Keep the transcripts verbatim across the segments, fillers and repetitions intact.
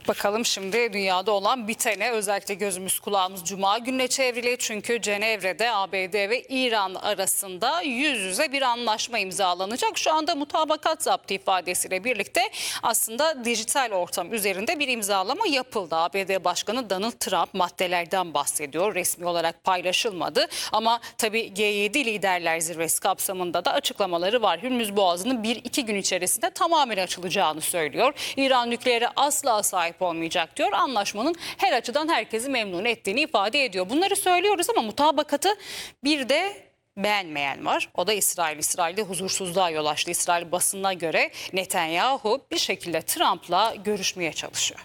Bakalım şimdi dünyada olan bitene, özellikle gözümüz kulağımız Cuma gününe çevrili. Çünkü Cenevre'de A B D ve İran arasında yüz yüze bir anlaşma imzalanacak. Şu anda mutabakat zaptı ifadesiyle birlikte aslında dijital ortam üzerinde bir imzalama yapıldı. A B D Başkanı Donald Trump maddelerden bahsediyor. Resmi olarak paylaşılmadı ama tabii G yedi liderler zirvesi kapsamında da açıklamaları var. Hürmüz Boğazı'nın bir iki gün içerisinde tamamen açılacağını söylüyor. İran nükleere asla sahip olmayacak diyor. Anlaşmanın her açıdan herkesi memnun ettiğini ifade ediyor. Bunları söylüyoruz ama mutabakatı bir de beğenmeyen var. O da İsrail. İsrail'de huzursuzluğa yol açtı. İsrail basınına göre Netanyahu bir şekilde Trump'la görüşmeye çalışıyor.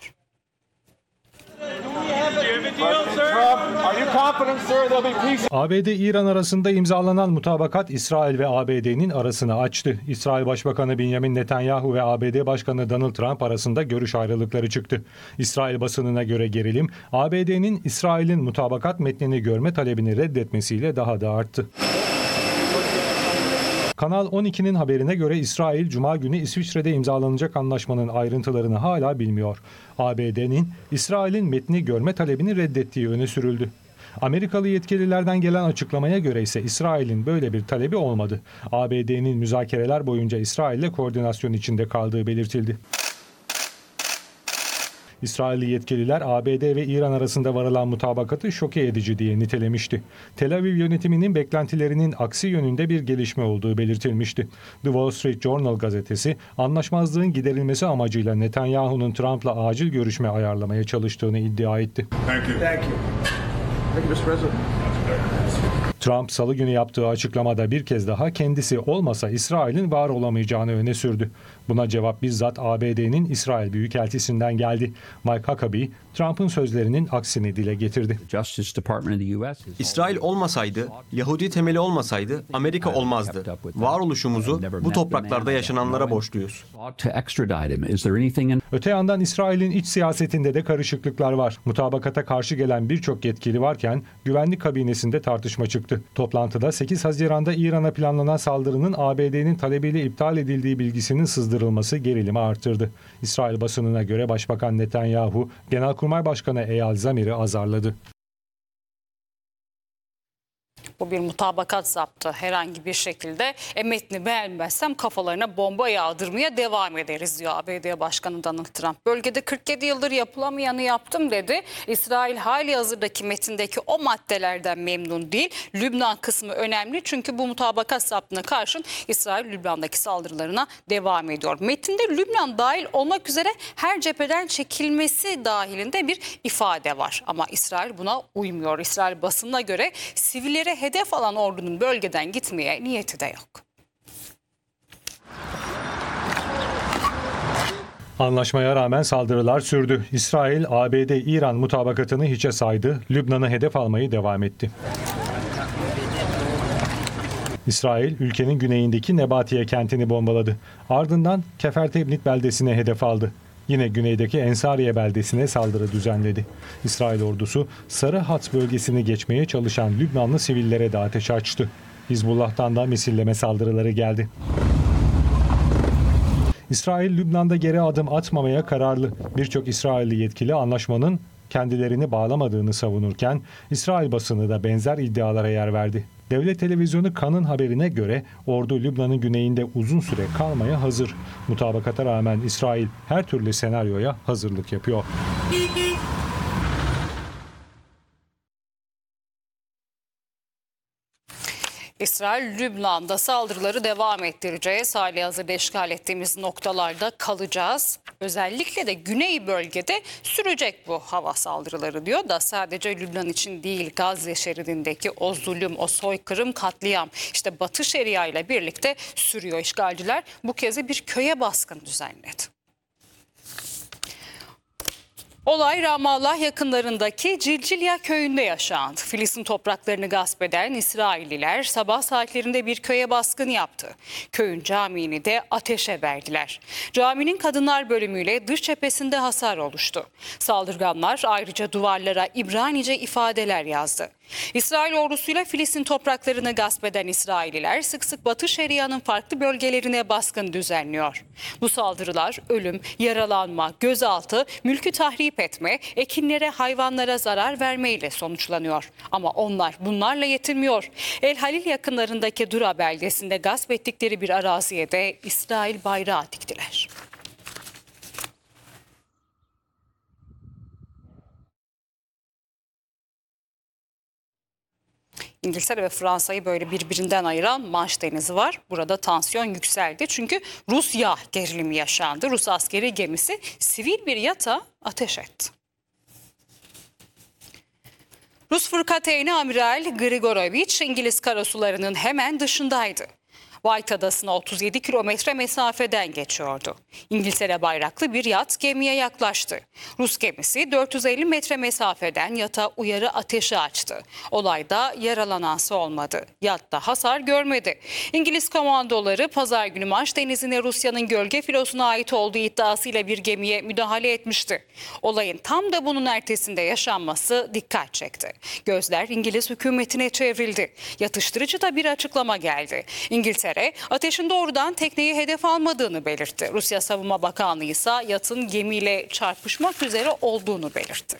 A B D-İran arasında imzalanan mutabakat İsrail ve A B D'nin arasını açtı. İsrail Başbakanı Benjamin Netanyahu ve A B D Başkanı Donald Trump arasında görüş ayrılıkları çıktı. İsrail basınına göre gerilim, A B D'nin İsrail'in mutabakat metnini görme talebini reddetmesiyle daha da arttı. Kanal on iki'nin haberine göre İsrail, Cuma günü İsviçre'de imzalanacak anlaşmanın ayrıntılarını hala bilmiyor. A B D'nin İsrail'in metni görme talebini reddettiği öne sürüldü. Amerikalı yetkililerden gelen açıklamaya göre ise İsrail'in böyle bir talebi olmadı. A B D'nin müzakereler boyunca İsrail'le koordinasyon içinde kaldığı belirtildi. İsrailli yetkililer A B D ve İran arasında varılan mutabakatı şoke edici diye nitelemişti. Tel Aviv yönetiminin beklentilerinin aksi yönünde bir gelişme olduğu belirtilmişti. The Wall Street Journal gazetesi anlaşmazlığın giderilmesi amacıyla Netanyahu'nun Trump'la acil görüşme ayarlamaya çalıştığını iddia etti. Thank you. Thank you. Thank you, mister President. Trump salı günü yaptığı açıklamada bir kez daha kendisi olmasa İsrail'in var olamayacağını öne sürdü. Buna cevap bizzat A B D'nin İsrail Büyükelçisi'nden geldi. Mike Huckabee, Trump'ın sözlerinin aksini dile getirdi. İsrail olmasaydı, Yahudi temeli olmasaydı Amerika olmazdı. Varoluşumuzu bu topraklarda yaşananlara borçluyuz. Öte yandan İsrail'in iç siyasetinde de karışıklıklar var. Mutabakata karşı gelen birçok yetkili varken güvenlik kabinesinde tartışma çıktı. Toplantıda sekiz Haziran'da İran'a planlanan saldırının A B D'nin talebiyle iptal edildiği bilgisinin sızdırılması gerilimi artırdı. İsrail basınına göre Başbakan Netanyahu, Genelkurmay Başkanı Eyal Zamir'i azarladı. Bu bir mutabakat zaptı herhangi bir şekilde. E, metni beğenmezsem kafalarına bomba yağdırmaya devam ederiz diyor A B D Başkanı Donald Trump. Bölgede kırk yedi yıldır yapılamayanı yaptım dedi. İsrail hali hazırdaki metindeki o maddelerden memnun değil. Lübnan kısmı önemli çünkü bu mutabakat zaptına karşın İsrail Lübnan'daki saldırılarına devam ediyor. Metinde Lübnan dahil olmak üzere her cepheden çekilmesi dahilinde bir ifade var. Ama İsrail buna uymuyor. İsrail basınına göre sivillere hedef alan ordunun bölgeden gitmeye niyeti de yok. Anlaşmaya rağmen saldırılar sürdü. İsrail, A B D-İran mutabakatını hiçe saydı, Lübnan'ı hedef almayı devam etti. İsrail, ülkenin güneyindeki Nebatiye kentini bombaladı. Ardından Kefertebnit beldesine hedef aldı. Yine güneydeki Ensariye beldesine saldırı düzenledi. İsrail ordusu Sarı Hat bölgesini geçmeye çalışan Lübnanlı sivillere de ateş açtı. Hizbullah'tan da misilleme saldırıları geldi. İsrail, Lübnan'da geri adım atmamaya kararlı. Birçok İsrailli yetkili anlaşmanın kendilerini bağlamadığını savunurken İsrail basını da benzer iddialara yer verdi. Devlet televizyonu Kan'ın haberine göre ordu Lübnan'ın güneyinde uzun süre kalmaya hazır. Mutabakata rağmen İsrail her türlü senaryoya hazırlık yapıyor. İsrail, Lübnan'da saldırıları devam ettireceğiz. Hali hazırda işgal ettiğimiz noktalarda kalacağız. Özellikle de güney bölgede sürecek bu hava saldırıları diyor da sadece Lübnan için değil, Gazze şeridindeki o zulüm, o soykırım, katliam işte Batı Şeria ile birlikte sürüyor. İşgalciler bu kez de bir köye baskın düzenledi. Olay Ramallah yakınlarındaki Cilcilya köyünde yaşandı. Filistin topraklarını gasp eden İsrailliler sabah saatlerinde bir köye baskın yaptı. Köyün camiini de ateşe verdiler. Caminin kadınlar bölümüyle dış cephesinde hasar oluştu. Saldırganlar ayrıca duvarlara İbranice ifadeler yazdı. İsrail ordusuyla Filistin topraklarını gasp eden İsraililer sık sık Batı Şeria'nın farklı bölgelerine baskın düzenliyor. Bu saldırılar ölüm, yaralanma, gözaltı, mülkü tahrip etme, ekinlere, hayvanlara zarar vermeyle sonuçlanıyor. Ama onlar bunlarla yetinmiyor. El Halil yakınlarındaki Dura beldesinde gasp ettikleri bir araziye de İsrail bayrağı diktiler. İngiltere ve Fransa'yı böyle birbirinden ayıran Manş Denizi var. Burada tansiyon yükseldi çünkü Rusya gerilimi yaşandı. Rus askeri gemisi sivil bir yata ateş etti. Rus fırkateyni Amiral Grigorovich İngiliz karasularının hemen dışındaydı. White Adası'na otuz yedi kilometre mesafeden geçiyordu. İngiltere bayraklı bir yat gemiye yaklaştı. Rus gemisi dört yüz elli metre mesafeden yata uyarı ateşi açtı. Olayda yaralanansı olmadı. Yat da hasar görmedi. İngiliz komandoları pazar günü Manş Denizi'ne Rusya'nın gölge filosuna ait olduğu iddiasıyla bir gemiye müdahale etmişti. Olayın tam da bunun ertesinde yaşanması dikkat çekti. Gözler İngiliz hükümetine çevrildi. Yatıştırıcı da bir açıklama geldi. İngiltere ateşin doğrudan tekneyi hedef almadığını belirtti. Rusya Savunma Bakanlığı ise yatın gemiyle çarpışmak üzere olduğunu belirtti.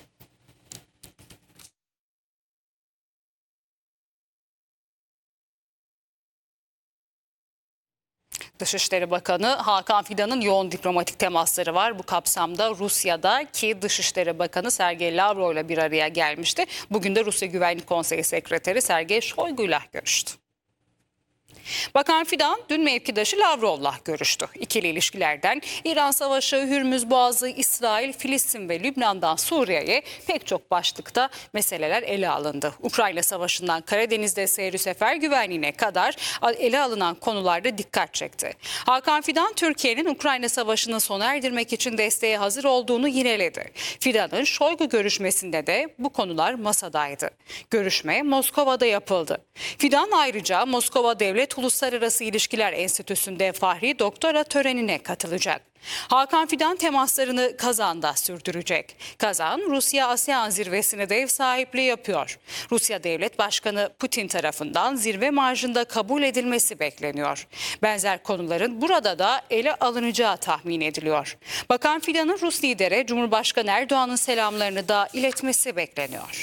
Dışişleri Bakanı Hakan Fidan'ın yoğun diplomatik temasları var. Bu kapsamda Rusya'daki Dışişleri Bakanı Sergey Lavrov'la bir araya gelmişti. Bugün de Rusya Güvenlik Konseyi Sekreteri Sergey Shoigu'yla görüştü. Bakan Fidan dün mevkidaşı Lavrov'la görüştü. İkili ilişkilerden İran Savaşı, Hürmüz Boğazı, İsrail, Filistin ve Lübnan'dan Suriye'ye pek çok başlıkta meseleler ele alındı. Ukrayna Savaşı'ndan Karadeniz'de seyri sefer güvenliğine kadar ele alınan konularda dikkat çekti. Hakan Fidan, Türkiye'nin Ukrayna Savaşı'nı sona erdirmek için desteğe hazır olduğunu yineledi. Fidan'ın Shoigu görüşmesinde de bu konular masadaydı. Görüşme Moskova'da yapıldı. Fidan ayrıca Moskova Devlet Uluslararası İlişkiler Enstitüsü'nde Fahri Doktora törenine katılacak. Hakan Fidan temaslarını Kazan'da sürdürecek. Kazan, Rusya-ASEAN zirvesine de ev sahipliği yapıyor. Rusya Devlet Başkanı Putin tarafından zirve marjında kabul edilmesi bekleniyor. Benzer konuların burada da ele alınacağı tahmin ediliyor. Bakan Fidan'ın Rus lidere Cumhurbaşkanı Erdoğan'ın selamlarını da iletmesi bekleniyor.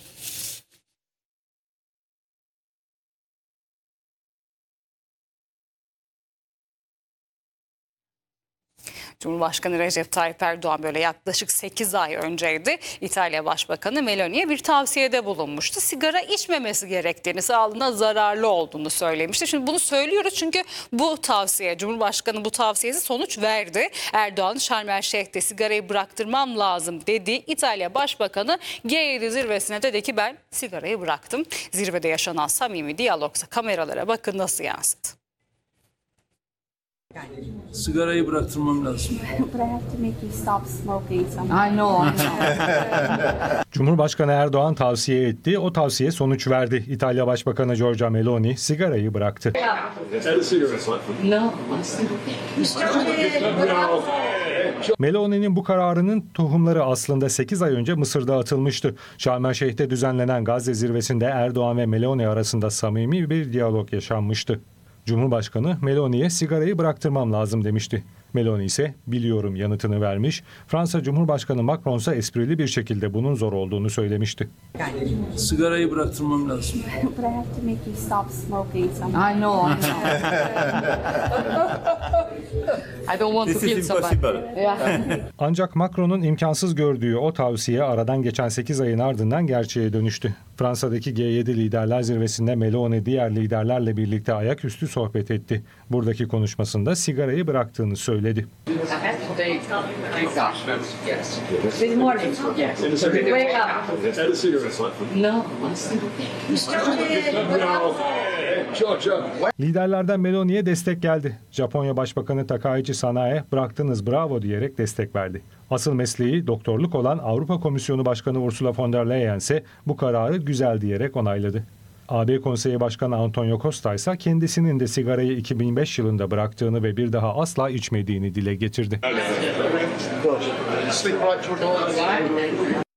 Cumhurbaşkanı Recep Tayyip Erdoğan böyle yaklaşık sekiz ay önceydi İtalya Başbakanı Meloni'ye bir tavsiyede bulunmuştu. Sigara içmemesi gerektiğini, sağlığına zararlı olduğunu söylemişti. Şimdi bunu söylüyoruz çünkü bu tavsiye, Cumhurbaşkanı bu tavsiyesi sonuç verdi. Erdoğan Şarm El Şeyh'te sigarayı bıraktırmam lazım dedi. İtalya Başbakanı G yedi zirvesine dedi ki ben sigarayı bıraktım. Zirvede yaşanan samimi diyalogsa kameralara bakın nasıl yansıdı. Sigarayı bıraktırmam lazım. But I have to make you stop smoking somehow. I know, I know. Cumhurbaşkanı Erdoğan tavsiye etti. O tavsiye sonuç verdi. İtalya Başbakanı Giorgia Meloni sigarayı bıraktı. No. Meloni'nin bu kararının tohumları aslında sekiz ay önce Mısır'da atılmıştı. Şarm El Şeyh'te düzenlenen Gazze zirvesinde Erdoğan ve Meloni arasında samimi bir diyalog yaşanmıştı. Cumhurbaşkanı Meloni'ye sigarayı bıraktırmam lazım demişti. Meloni ise biliyorum yanıtını vermiş. Fransa Cumhurbaşkanı Macron ise esprili bir şekilde bunun zor olduğunu söylemişti. Sigarayı bıraktırmam lazım. But I have to make you stop smoking somehow. I know, I know. I don't want to kill somebody. Yeah. Ancak Macron'un imkansız gördüğü o tavsiye aradan geçen sekiz ayın ardından gerçeğe dönüştü. Fransa'daki G yedi Liderler Zirvesi'nde Meloni diğer liderlerle birlikte ayaküstü sohbet etti. Buradaki konuşmasında sigarayı bıraktığını söyledi. This morning. Yes. Wake up. No. Liderlerden Meloni'ye destek geldi. Japonya Başbakanı Takaichi Sanae bıraktınız bravo diyerek destek verdi. Asıl mesleği doktorluk olan Avrupa Komisyonu Başkanı Ursula von der Leyen ise bu kararı güzel diyerek onayladı. A B Konseyi Başkanı Antonio Costa ise kendisinin de sigarayı iki bin beş yılında bıraktığını ve bir daha asla içmediğini dile getirdi.